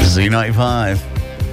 Z95.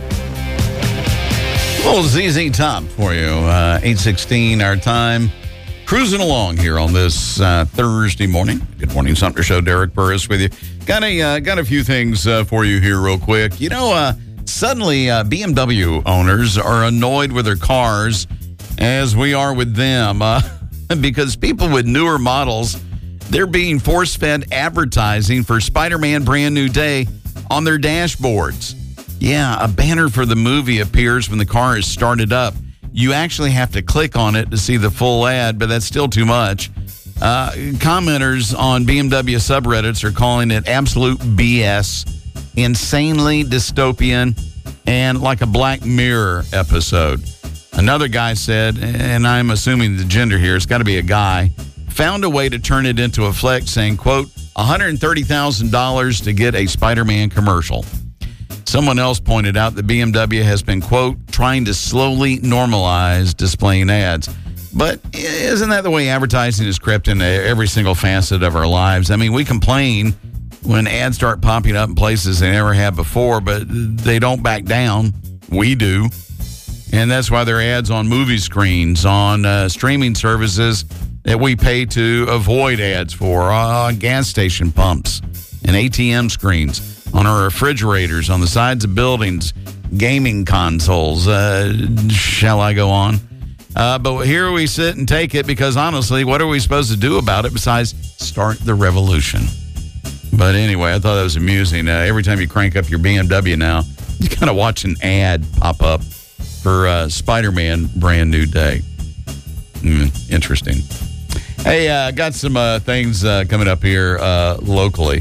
A little ZZ Top for you. 8:16 our time. Cruising along here on this Thursday morning. Good morning, Sumter Show. Derek Burris with you. Got a few things for you here real quick. You know, suddenly BMW owners are annoyed with their cars as we are with them because people with newer models, they're being force-fed advertising for Spider-Man Brand New Day on their dashboards. Yeah, a banner for the movie appears when the car is started up. You actually have to click on it to see the full ad, but that's still too much. Commenters on BMW subreddits are calling it absolute BS, insanely dystopian, and like a Black Mirror episode. Another guy said, and I'm assuming the gender here, it's got to be a guy, found a way to turn it into a flex saying, quote, $130,000 to get a Spider-Man commercial. Someone else pointed out that BMW has been, quote, trying to slowly normalize displaying ads. But isn't that the way advertising has crept into every single facet of our lives? I mean, we complain when ads start popping up in places they never have before, but they don't back down. We do. And that's why there are ads on movie screens, on streaming services that we pay to avoid ads for, on gas station pumps and ATM screens, on our refrigerators, on the sides of buildings, gaming consoles. Shall I go on? But here we sit and take it because, honestly, what are we supposed to do about it besides start the revolution? But anyway, I thought that was amusing. Every time you crank up your BMW now, you kind of watch an ad pop up for Spider-Man Brand New Day. Interesting. Hey, got some things coming up here locally.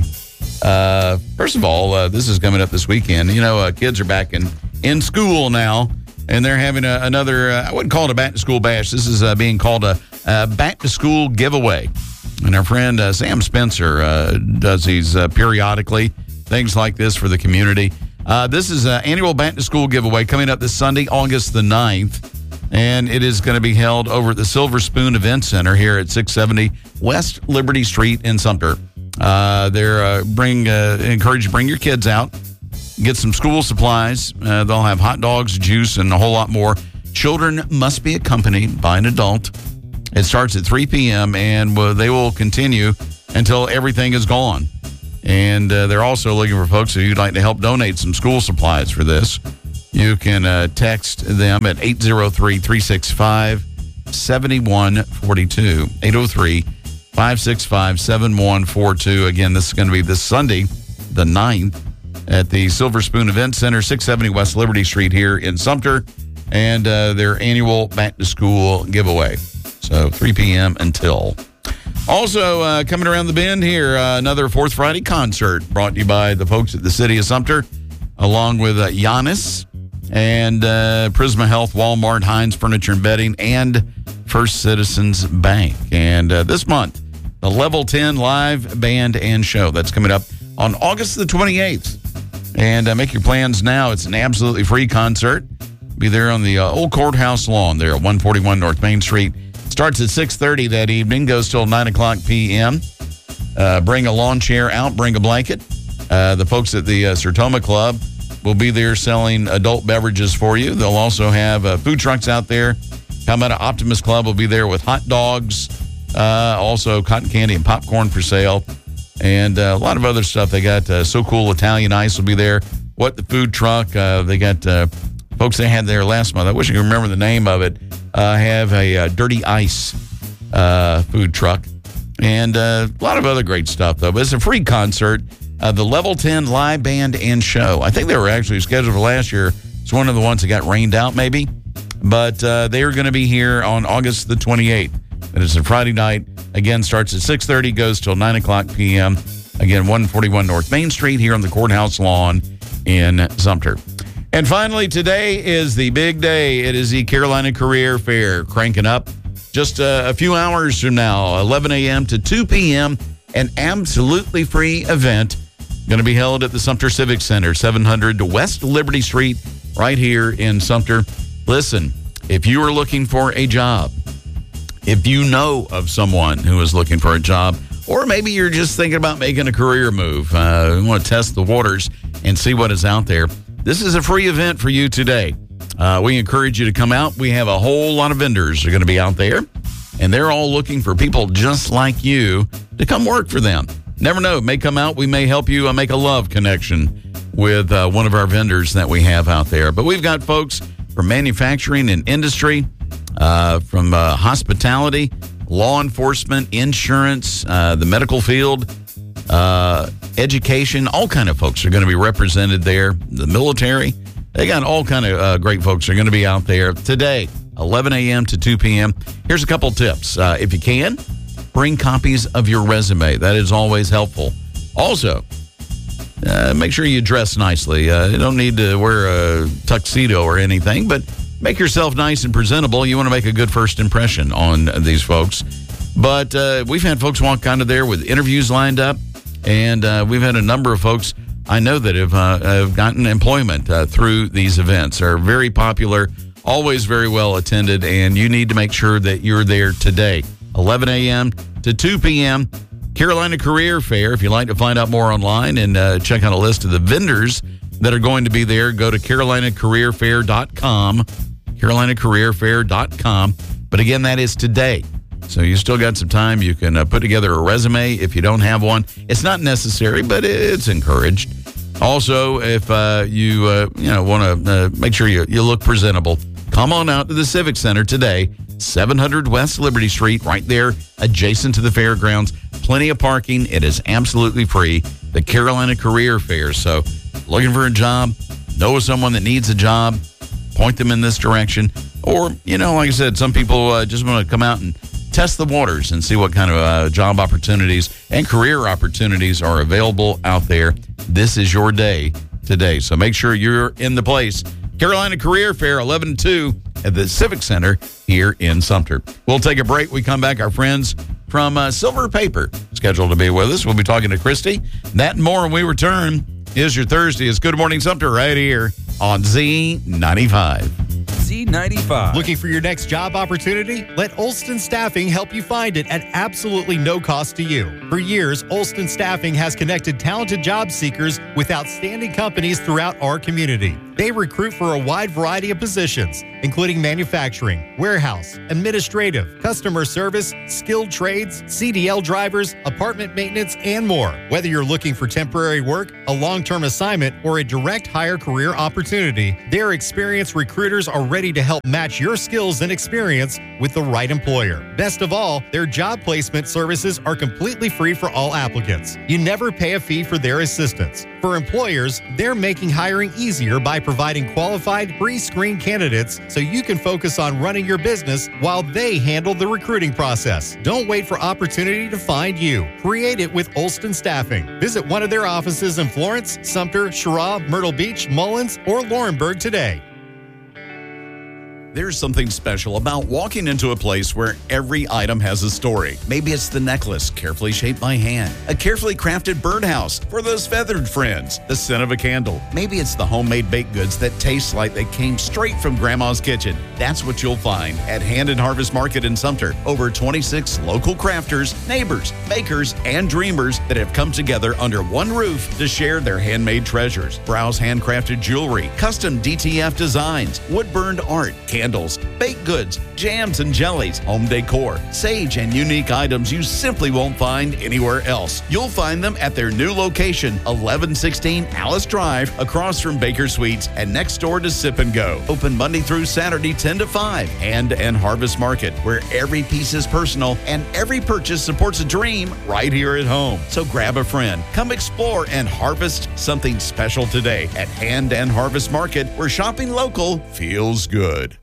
First of all, this is coming up this weekend. You know, kids are back in school now, and they're having another, I wouldn't call it a back-to-school bash. This is being called a back-to-school giveaway. And our friend Sam Spencer does these periodically, things like this for the community. This is an annual back-to-school giveaway coming up this Sunday, August the 9th. And it is going to be held over at the Silver Spoon Event Center here at 670 West Liberty Street in Sumter. They're encourage you to bring your kids out, get some school supplies. They'll have hot dogs, juice, and a whole lot more. Children must be accompanied by an adult. It starts at 3 p.m., and they will continue until everything is gone. And they're also looking for folks who'd like to help donate some school supplies for this. You can text them at 803-365-7142. 803-565-7142. Again, this is going to be this Sunday, the 9th, at the Silver Spoon Event Center, 670 West Liberty Street here in Sumter, and their annual back-to-school giveaway. So 3 p.m. until. Also, coming around the bend here, another Fourth Friday concert brought to you by the folks at the City of Sumter, along with Giannis and Prisma Health, Walmart, Heinz Furniture and Bedding, and First Citizens Bank. And this month, the Level 10 live band and show. That's coming up on August the 28th. And make your plans now. It's an absolutely free concert. Be there on the old courthouse lawn there at 141 North Main Street. Starts at 6:30 that evening, goes till 9 o'clock p.m. Bring a lawn chair out, bring a blanket. The folks at the Sertoma Club will be there selling adult beverages for you. They'll also have food trucks out there. Palmetto Optimist Club will be there with hot dogs, also cotton candy and popcorn for sale, and a lot of other stuff. They got So Cool Italian Ice will be there. What the Food Truck, they got folks they had there last month. I wish I could remember the name of it. Have a Dirty Ice food truck, and a lot of other great stuff, though. But it's a free concert. The Level 10 live band and show. I think they were actually scheduled for last year. It's one of the ones that got rained out, maybe. But they are going to be here on August the 28th. It is a Friday night. Again, starts at 6:30, goes till 9 o'clock p.m. Again, 141 North Main Street here on the courthouse lawn in Sumter. And finally, today is the big day. It is the Carolina Career Fair cranking up just a few hours from now, 11 a.m. to 2 p.m., an absolutely free event going to be held at the Sumter Civic Center, 700 West Liberty Street, right here in Sumter. Listen, if you are looking for a job, if you know of someone who is looking for a job, or maybe you're just thinking about making a career move, you want to test the waters and see what is out there. This is a free event for you today. We encourage you to come out. We have a whole lot of vendors that are going to be out there, and they're all looking for people just like you to come work for them. Never know. It may come out. We may help you make a love connection with one of our vendors that we have out there. But we've got folks from manufacturing and industry, from hospitality, law enforcement, insurance, the medical field, education. All kind of folks are going to be represented there. The military. They got all kind of great folks are going to be out there today, 11 a.m. to 2 p.m. Here's a couple tips. If you can, bring copies of your resume. That is always helpful. Also, make sure you dress nicely. You don't need to wear a tuxedo or anything, but make yourself nice and presentable. You want to make a good first impression on these folks. But we've had folks walk out of there with interviews lined up, and we've had a number of folks I know that have gotten employment through these events. Are very popular, always very well attended, and you need to make sure that you're there today, 11 a.m. to 2 p.m. Carolina Career Fair. If you'd like to find out more online and check out a list of the vendors that are going to be there, go to carolinacareerfair.com, carolinacareerfair.com. But again, that is today. So you still got some time. You can put together a resume if you don't have one. It's not necessary, but it's encouraged. Also, if you want to make sure you look presentable, come on out to the Civic Center today, 700 West Liberty Street, right there adjacent to the fairgrounds. Plenty of parking. It is absolutely free. The Carolina Career Fair. So looking for a job, know someone that needs a job, point them in this direction. Or, like I said, some people just want to come out and test the waters and see what kind of job opportunities and career opportunities are available out there. This is your day today. So make sure you're in the place. Carolina Career Fair, 11 to 2 at the Civic Center here in Sumter. We'll take a break. We come back. Our friends from Silver Paper scheduled to be with us. We'll be talking to Christy. That and more when we return. Is your Thursday. It's Good Morning Sumter right here on Z95. Z95. Looking for your next job opportunity? Let Olston Staffing help you find it at absolutely no cost to you. For years, Olston Staffing has connected talented job seekers with outstanding companies throughout our community. They recruit for a wide variety of positions, including manufacturing, warehouse, administrative, customer service, skilled trades, CDL drivers, apartment maintenance, and more. Whether you're looking for temporary work, a long-term assignment, or a direct hire career opportunity, their experienced recruiters are ready to help match your skills and experience with the right employer. Best of all, their job placement services are completely free for all applicants. You never pay a fee for their assistance. For employers, they're making hiring easier by providing qualified, pre-screened candidates so you can focus on running your business while they handle the recruiting process. Don't wait for opportunity to find you. Create it with Olston Staffing. Visit one of their offices in Florence, Sumter, Sherrod, Myrtle Beach, Mullins, or Laurinburg today. There's something special about walking into a place where every item has a story. Maybe it's the necklace, carefully shaped by hand, a carefully crafted birdhouse for those feathered friends, the scent of a candle. Maybe it's the homemade baked goods that taste like they came straight from Grandma's kitchen. That's what you'll find at Hand and Harvest Market in Sumter. Over 26 local crafters, neighbors, bakers, and dreamers that have come together under one roof to share their handmade treasures. Browse handcrafted jewelry, custom DTF designs, wood-burned art, candles, baked goods, jams and jellies, home decor, sage and unique items you simply won't find anywhere else. You'll find them at their new location, 1116 Alice Drive, across from Baker Sweets and next door to Sip and Go. Open Monday through Saturday, 10 to 5. Hand and Harvest Market, where every piece is personal and every purchase supports a dream right here at home. So grab a friend, come explore and harvest something special today at Hand and Harvest Market, where shopping local feels good.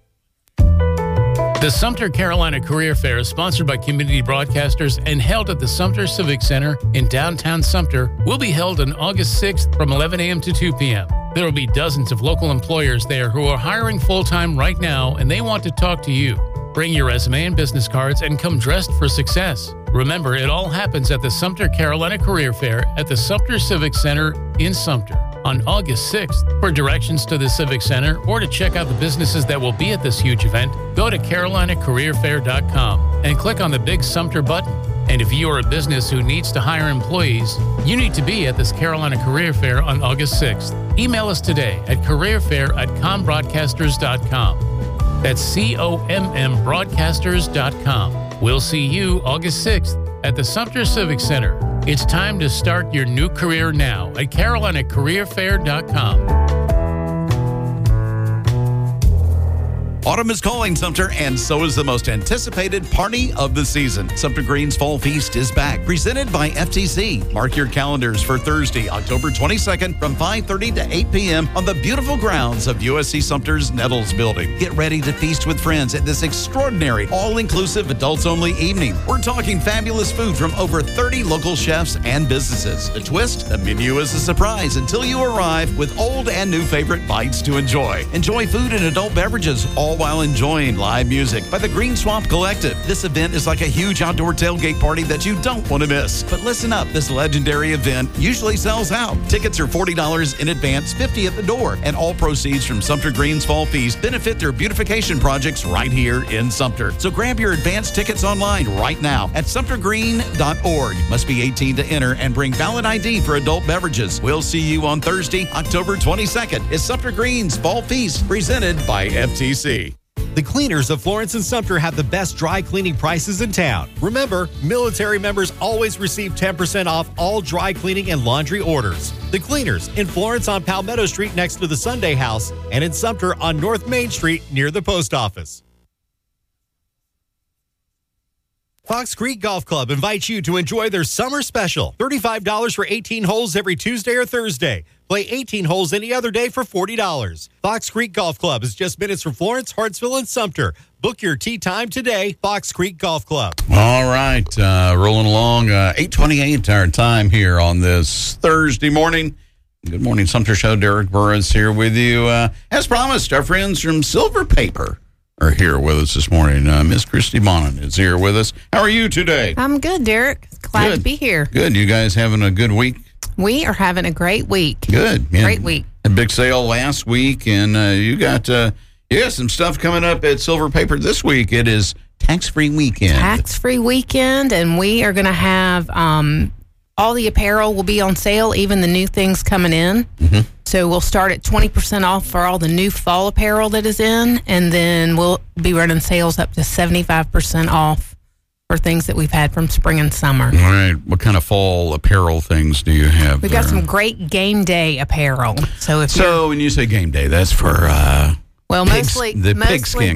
The Sumter Carolina Career Fair is sponsored by community broadcasters and held at the Sumter Civic Center in downtown Sumter. Will be held on August 6th from 11 a.m. to 2 p.m. There will be dozens of local employers there who are hiring full-time right now, and they want to talk to you. Bring your resume and business cards and come dressed for success. Remember, it all happens at the Sumter Carolina Career Fair at the Sumter Civic Center in Sumter on August 6th. For directions to the Civic Center or to check out the businesses that will be at this huge event, go to carolinacareerfair.com and click on the big Sumter button. And if you are a business who needs to hire employees, you need to be at this Carolina Career Fair on August 6th. Email us today at careerfair@combroadcasters.com. That's COMM We'll see you August 6th at the Sumter Civic Center. It's time to start your new career now at carolinacareerfair.com. Autumn is calling, Sumter, and so is the most anticipated party of the season. Sumter Green's Fall Feast is back, presented by FTC. Mark your calendars for Thursday, October 22nd from 5:30 to 8 p.m. on the beautiful grounds of USC Sumter's Nettles Building. Get ready to feast with friends at this extraordinary, all-inclusive, adults-only evening. We're talking fabulous food from over 30 local chefs and businesses. The twist? The menu is a surprise until you arrive with old and new favorite bites to enjoy. Enjoy food and adult beverages, all while enjoying live music by the Green Swamp Collective. This event is like a huge outdoor tailgate party that you don't want to miss. But listen up, this legendary event usually sells out. Tickets are $40 in advance, $50 at the door, and all proceeds from Sumter Green's Fall Feast benefit their beautification projects right here in Sumter. So grab your advance tickets online right now at sumtergreen.org. Must be 18 to enter and bring valid ID for adult beverages. We'll see you on Thursday, October 22nd. It's Sumter Green's Fall Feast presented by FTC. The cleaners of Florence and Sumter have the best dry cleaning prices in town. Remember, military members always receive 10% off all dry cleaning and laundry orders. The cleaners in Florence on Palmetto Street next to the Sunday House and in Sumter on North Main Street near the post office. Fox Creek Golf Club invites you to enjoy their summer special. $35 for 18 holes every Tuesday or Thursday. Play 18 holes any other day for $40. Fox Creek Golf Club is just minutes from Florence, Hartsville, and Sumter. Book your tee time today, Fox Creek Golf Club. All right, rolling along, 8:28 our time here on this Thursday morning. Good morning, Sumter Show. Derek Burris here with you. As promised, our friends from Silver Paper are here with us this morning. Miss Christy Bonin is here with us. How are you today? I'm good, Derek. Glad to be here. Good. You guys having a good week? We are having a great week. Good. Yeah. Great week. A big sale last week, and you got some stuff coming up at Silver Paper this week. It is tax-free weekend. Tax-free weekend, and we are going to have all the apparel will be on sale, even the new things coming in. Mm-hmm. So we'll start at 20% off for all the new fall apparel that is in, and then we'll be running sales up to 75% off for things that we've had from spring and summer. All right. What kind of fall apparel things do you have? We've got some great game day apparel. So when you say game day, that's for mostly pigskin